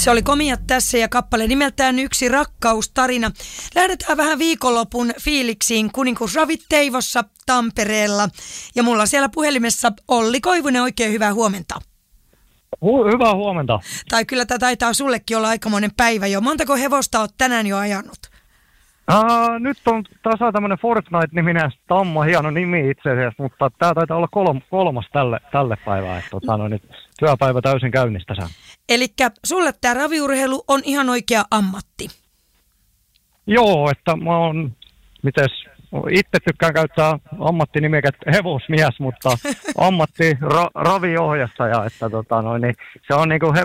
Se oli Komiat tässä ja kappale nimeltään Yksi rakkaustarina. Lähdetään vähän viikonlopun fiiliksiin Kuninkuusravit Teivossa Tampereella. Ja mulla siellä puhelimessa Olli Koivunen, oikein hyvää huomenta. Hyvää huomenta. Tai kyllä tämä taitaa sullekin olla aikamoinen päivä jo. Montako hevosta olet tänään jo ajanut? Nyt on tasa tämmöinen Fortnite-niminen tamma, hieno nimi itse asiassa, mutta tämä taitaa olla kolmas tälle päivään. Työpäivä täysin käynnistä sen. Elikkä sulle tämä raviurheilu on ihan oikea ammatti. Joo, että mä oon, itse tykkään käyttää ammattinimikettä hevosmies, mutta raviohjastaja, että niin se on niinku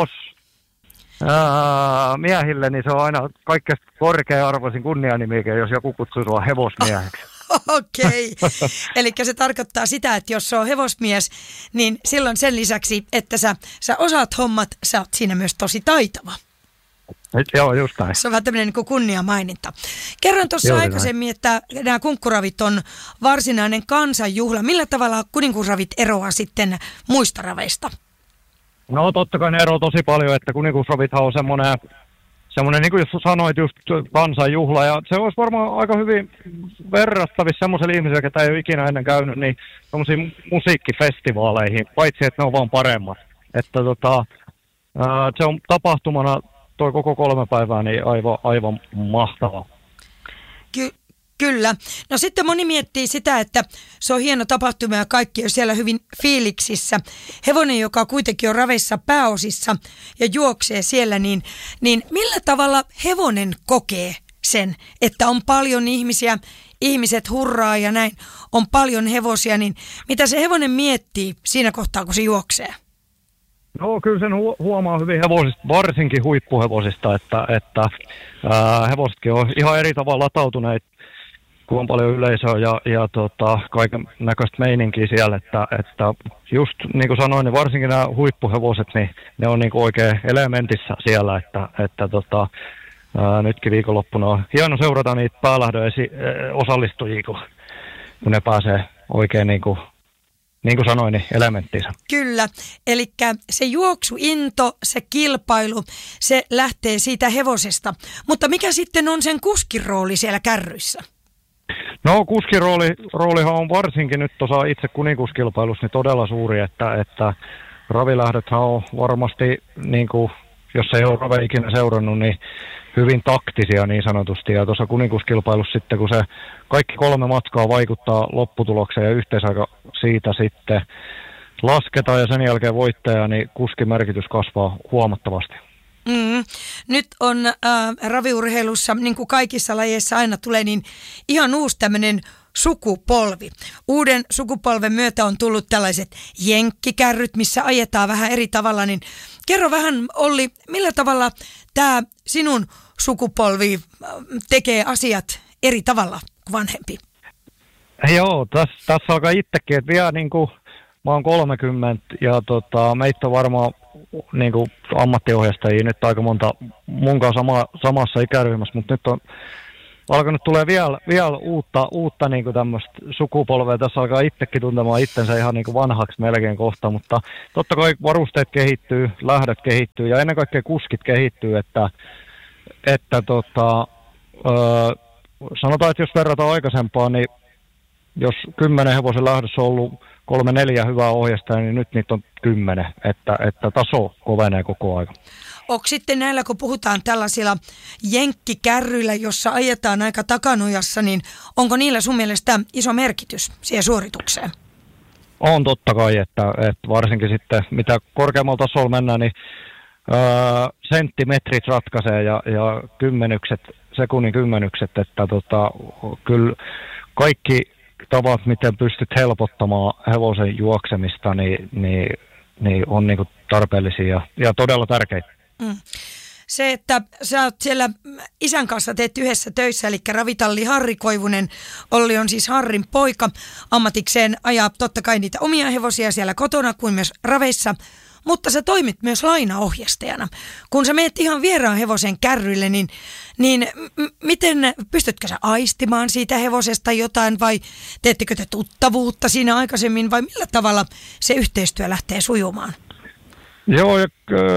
miehille, niin se on aina kaikkein korkea-arvoisin kunnianimike, jos joku kutsuu sua hevosmieheksi. Okei. Eli se tarkoittaa sitä, että jos se on hevosmies, niin silloin sen lisäksi, että sä osaat hommat, sä oot siinä myös tosi taitava. Joo, just näin. Se on vähän tämmöinen niin kunniamaininta. Kerron tuossa aikaisemmin, että nämä kunkkuravit on varsinainen kansanjuhla. Millä tavalla kuninkuusravit eroaa sitten muista raveista? No totta kai ne eroaa tosi paljon, että kuninkuusravithan on semmoinen, niin kuin jos sanoit, just kansanjuhla. Ja se olisi varmaan aika hyvin verrattavissa semmoiselle ihmiselle, joka ei ole ikinä ennen käynyt, niin semmoisiin musiikkifestivaaleihin, paitsi että ne on vaan paremmat. Että se on tapahtumana toi koko 3 päivää niin aivan mahtava. Kyllä. No sitten moni miettii sitä, että se on hieno tapahtuma ja kaikki on siellä hyvin fiiliksissä. Hevonen, joka kuitenkin on raveissa pääosissa ja juoksee siellä, niin millä tavalla hevonen kokee sen, että on paljon ihmisiä, ihmiset hurraa ja näin, on paljon hevosia, niin mitä se hevonen miettii siinä kohtaa, kun se juoksee? No kyllä sen huomaa hyvin hevosista, varsinkin huippuhevosista, että hevosetkin on ihan eri tavalla latautuneet, kun on paljon yleisöä ja kaiken näköistä meininkiä siellä, että just niin kuin sanoin, niin varsinkin nämä huippuhevoset, niin ne on niin kuin oikein elementissä siellä, että nytkin viikonloppuna on hieno seurata niitä päälähdön osallistujia, kun ne pääsee oikein niin kuin sanoin, niin elementtinsä. Kyllä, eli se juoksuinto, se kilpailu, se lähtee siitä hevosesta. Mutta mikä sitten on sen kuskin rooli siellä kärryissä? No kuskin roolihan on varsinkin nyt tuossa itse kuninkuuskilpailussa niin todella suuri, että ravilähdöthän on varmasti, niin kuin, jos ei ole rave ikinä seurannut, niin hyvin taktisia niin sanotusti. Ja tuossa kuninkuuskilpailussa sitten, kun se kaikki 3 matkaa vaikuttaa lopputulokseen ja yhteisaika siitä sitten lasketaan ja sen jälkeen voittaja, niin kuskin merkitys kasvaa huomattavasti. Nyt on raviurheilussa, niin kuin kaikissa lajeissa aina tulee, niin ihan uusi tämmöinen sukupolvi. Uuden sukupolven myötä on tullut tällaiset jenkkikärryt, missä ajetaan vähän eri tavalla. Niin kerro vähän, Olli, millä tavalla tämä sinun sukupolvi tekee asiat eri tavalla kuin vanhempi? Joo, tässä alkaa itsekin, että vielä niin kuin mä oon 30 ja meitä on varmaan niin kuin ammattiohjastajia nyt aika monta mun kanssa samassa ikäryhmässä, mutta nyt on alkanut tulee vielä uutta niin kuin tämmöistä sukupolvea. Tässä alkaa itsekin tuntemaan itsensä ihan niin kuin vanhaksi melkein kohta, mutta totta kai varusteet kehittyy, lähdöt kehittyy ja ennen kaikkea kuskit kehittyy, että sanotaan, että jos verrataan aikaisempaan, niin jos 10 hevosen lähdössä on ollut 3-4 hyvää ohjastajaa, niin nyt niitä on 10, että taso kovenee koko ajan. Onko sitten näillä, kun puhutaan tällaisilla jenkkikärryillä, jossa ajetaan aika takanojassa, niin onko niillä sun mielestä iso merkitys siihen suoritukseen? On totta kai, että varsinkin sitten mitä korkeammalla tasolla mennään, niin senttimetrit ratkaisee ja sekunnin kymmenykset, että kyllä kaikki tavat, miten pystyt helpottamaan hevosen juoksemista, niin on niinku tarpeellisia ja todella tärkeitä. Se, että sä oot siellä isän kanssa teet yhdessä töissä, eli ravitalli Harri Koivunen. Olli on siis Harrin poika. Ammatikseen ajaa totta kai niitä omia hevosia siellä kotona kuin myös raveissa. Mutta sä toimit myös lainaohjastajana. Kun sä meet ihan vieraan hevosen kärryille, niin miten pystytkö sä aistimaan siitä hevosesta jotain vai teettekö te tuttavuutta siinä aikaisemmin vai millä tavalla se yhteistyö lähtee sujumaan? Joo, ja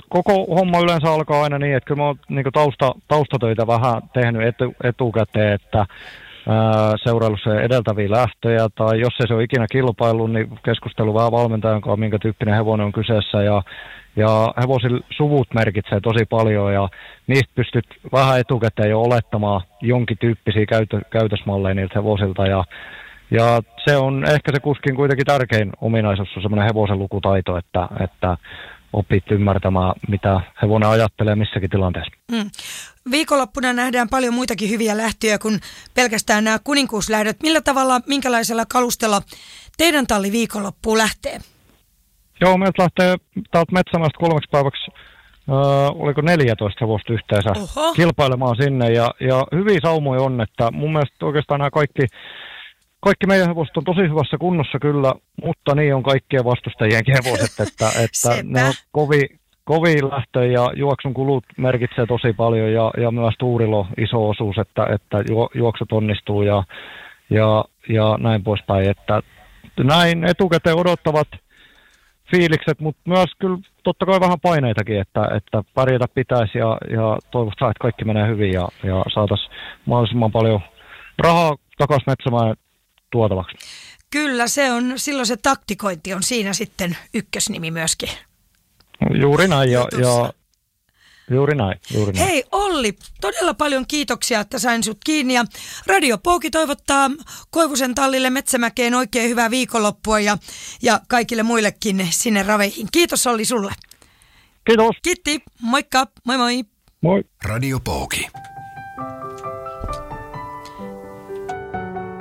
koko homma yleensä alkaa aina niin, että kyllä mä oon niin taustatöitä vähän tehnyt etukäteen, että seuraillut se edeltäviä lähtöjä, tai jos ei se ole ikinä kilpailu, niin keskustelu vähän valmentajan kanssa, minkä tyyppinen hevonen on kyseessä, ja hevosilla suvut merkitsee tosi paljon, ja niistä pystyt vähän etukäteen jo olettamaan jonkin tyyppisiä käytösmalleja niiltä hevosilta, ja se on ehkä se kuskin kuitenkin tärkein ominaisuus, on semmoinen hevosen lukutaito, että opit ymmärtämään, mitä hevonen ajattelee missäkin tilanteessa. Viikonloppuna nähdään paljon muitakin hyviä lähtöjä kuin pelkästään nämä kuninkuuslähdöt. Millä tavalla, minkälaisella kalustella teidän talli viikonloppuun lähtee? Joo, meiltä lähtee täältä Metsämäestä 3 päiväksi, oliko 14 hevosta yhteensä kilpailemaan sinne. Ja hyviä saumoja on, että mun mielestä oikeastaan nämä kaikki meidän hevoset on tosi hyvässä kunnossa kyllä, mutta niin on kaikkien vastustajienkin hevoset, että ne on kovia lähtöjä ja juoksun kulut merkitsee tosi paljon ja myös tuurilla on iso osuus, että juoksut onnistuu ja näin poispäin. Että näin etukäteen odottavat fiilikset, mutta myös kyllä totta kai vähän paineitakin, että pärjätä pitäisi ja toivotaan, että kaikki menee hyvin ja saataisiin mahdollisimman paljon rahaa takaisin Metsämäen tuotavaksi. Kyllä, silloin se taktikointi on siinä sitten ykkösnimi myöskin. Juuri näin juuri näin. Hei Olli, todella paljon kiitoksia, että sain sut kiinni ja Radio Pouki toivottaa Koivusen tallille Metsämäkeen oikein hyvää viikonloppua ja kaikille muillekin sinne raveihin. Kiitos Olli sulle. Kiitos. Kiitti, moikka, moi moi. Moi. Radio Pouki.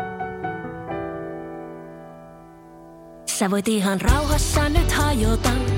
Sä voit ihan rauhassa nyt hajota.